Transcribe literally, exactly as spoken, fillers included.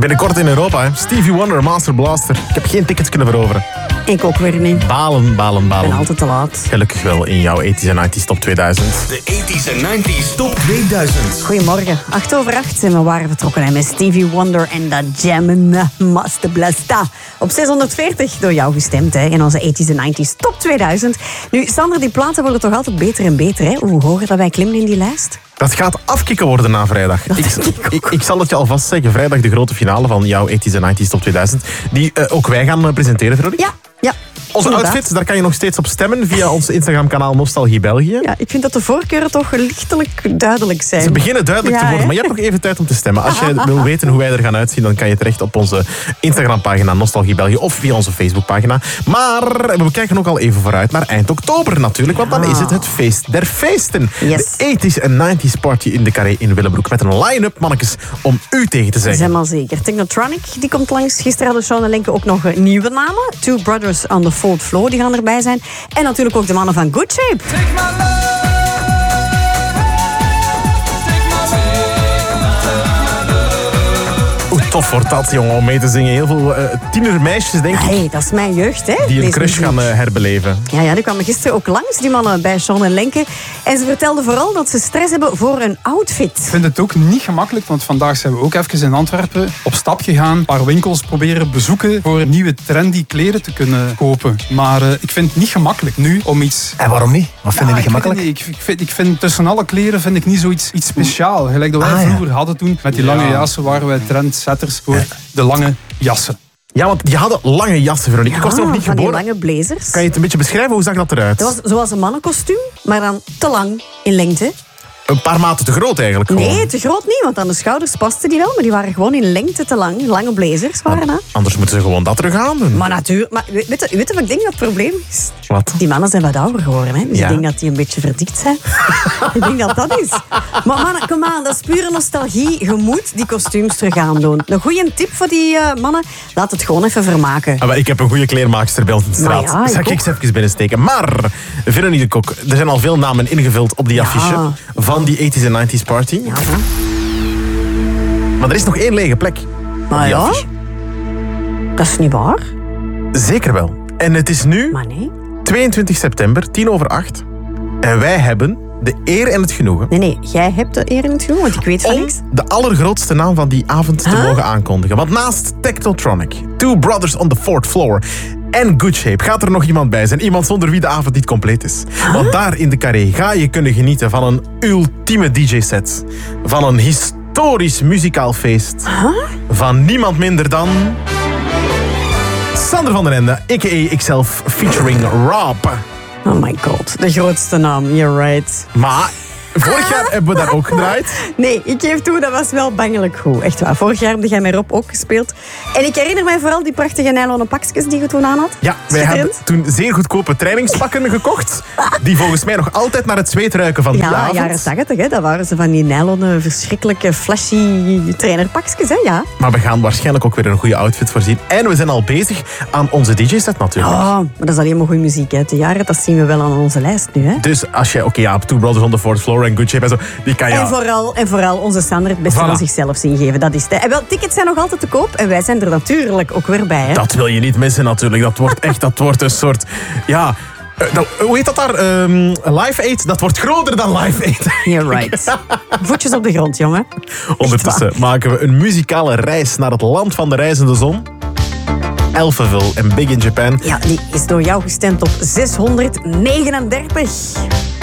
Binnenkort in Europa, hè. Stevie Wonder, Master Blaster. Ik heb geen tickets kunnen veroveren. Ik ook weer niet. Balen, balen, balen. Ik ben altijd te laat. Gelukkig wel in jouw eighties en nineties top tweeduizend. De eighties en nineties top tweeduizend. Goedemorgen. Acht over acht en we waren vertrokken hè, met Stevie Wonder en dat jammen Master Blaster. Op zeshonderdveertig door jou gestemd hè, in onze eighties en nineties top tweeduizend. Nu, Sander, die platen worden toch altijd beter en beter. Hè? Hoe hoger dat wij klimmen in die lijst? Dat gaat afkicken worden na vrijdag. Ik, ik, ik zal het je alvast zeggen. Vrijdag de grote finale van jouw eighties en nineties top tweeduizend. Die uh, ook wij gaan uh, presenteren, Veronique. Ja, ja. Onze Inderdaad. outfits, daar kan je nog steeds op stemmen via ons Instagram-kanaal Nostalgie België. Ja, ik vind dat de voorkeuren toch lichtelijk duidelijk zijn. Ze beginnen duidelijk Ja, te worden, hè? maar je hebt nog even tijd om te stemmen. Als jij wil weten hoe wij er gaan uitzien, dan kan je terecht op onze Instagram-pagina Nostalgie België of via onze Facebook-pagina. Maar we kijken ook al even vooruit naar eind oktober natuurlijk, want dan is het het feest der feesten. Yes. De eighties en nineties party in de Carré in Willebroek met een line-up, mannetjes, om u tegen te zeggen. Zijn maar zeker. Technotronic, die komt langs. Gisteren hadden Sean en Lenke ook nog uh, nieuwe namen. Two Brothers on the Fourth Floor, die gaan erbij zijn. En natuurlijk ook de mannen van Good Shape. Take my love. Hoe tof wordt dat, jongen, om mee te zingen. Heel veel uh, tienermeisjes, denk ik, Hey, dat is mijn jeugd, hè? die een Deze crush muziek. gaan uh, herbeleven. Ja, ja, die kwamen gisteren ook langs, die mannen bij Sean en Lenke. En ze vertelden vooral dat ze stress hebben voor een outfit. Ik vind het ook niet gemakkelijk, want vandaag zijn we ook even in Antwerpen op stap gegaan. Een paar winkels proberen bezoeken voor nieuwe trendy kleren te kunnen kopen. Maar uh, ik vind het niet gemakkelijk nu om iets... En waarom niet? Wat vind je Ja, niet ik weet gemakkelijk? het niet. Ik, ik, vind, ik vind tussen alle kleren vind ik niet zoiets iets speciaal. Gelijk dat wij Ah, ja. vroeger hadden toen. Met die lange jassen waren wij trendsetters voor de lange jassen. Ja, want die hadden lange jassen, Veronique. Ik was er nog niet van die geboren. lange blazers. Kan je het een beetje beschrijven? Hoe zag dat eruit? Dat was zoals een mannenkostuum, maar dan te lang in lengte. Een paar maten te groot eigenlijk gewoon. Nee, te groot niet, want aan de schouders pasten die wel, maar die waren gewoon in lengte te lang. Lange blazers waren dat. Anders moeten ze gewoon dat terug aandoen. Maar natuurlijk, maar weet weet je weet je wat ik denk dat het probleem is? Wat? Die mannen zijn wat ouder geworden, hè? Dus Ja. ik denk dat die een beetje verdikt zijn. Ik denk dat dat is. Maar mannen, kom aan, dat is pure nostalgie. Je moet die kostuums terug aandoen. Een goede tip voor die uh, mannen, laat het gewoon even vermaken. Ah, maar ik heb een goede kleermaakster bij ons in de straat. Maar ja, Zal ik ik ook. ze even binnensteken. Maar, Veronique de Kok, er zijn al veel namen ingevuld op die Ja. affiche van die eighties en nineties party. Ja, Maar er is nog één lege plek op maar die ja, affiche. dat is niet waar. Zeker wel. En het is nu Maar nee. tweeëntwintig september, tien over acht. En wij hebben de eer en het genoegen Nee, nee, jij hebt de eer in het genoeg, want ik weet van om niks. de allergrootste naam van die avond te Huh? mogen aankondigen. Want naast Technotronic, Two Brothers on the Fourth Floor en Good Shape gaat er nog iemand bij zijn. Iemand zonder wie de avond niet compleet is. Want daar in de Carré ga je kunnen genieten van een ultieme D J-set. Van een historisch muzikaal feest. Van niemand minder dan... Sander van den Ende, a k a ikzelf, featuring Rob. Oh my god, de grootste naam, you're right. Maar vorig jaar hebben we daar ook gedraaid. Nee, ik geef toe, dat was wel bangelijk goed. Echt waar. Vorig jaar heb jij met Rob ook gespeeld. En ik herinner mij vooral die prachtige nylon pakjes die je toen aan had. Ja, wij hebben Schitterend. toen zeer goedkope trainingspakken gekocht. Die volgens mij nog altijd naar het zweet ruiken van die Ja, avond. jaren tachtig, hè. Dat waren ze van die nylon verschrikkelijke flashy trainerpakjes, hè, ja. Maar we gaan waarschijnlijk ook weer een goede outfit voorzien. En we zijn al bezig aan onze D J-set natuurlijk. Oh, maar dat is alleen maar goede muziek uit de jaren. Dat zien we wel aan onze lijst nu, hè. Dus als je, oké, ja, Two Brothers on the Fourth Floor en Good Shape en zo, die kan je... En, vooral, en vooral onze Sander het beste Voilà. van zichzelf zien geven. Dat is het. hè. En wel, tickets zijn nog altijd te koop. En wij zijn er natuurlijk ook weer bij, hè. Dat wil je niet missen natuurlijk. Dat wordt echt, dat wordt een soort... Ja... eh, nou, hoe heet dat daar? Ehm, Live Aid? Dat wordt groter dan Live Aid. You're right. Voetjes op de grond, jongen. Ondertussen maken we een muzikale reis naar het land van de reizende zon. Elphaville en Big in Japan. Ja, die is door jou gestemd op zeshonderdnegenendertig.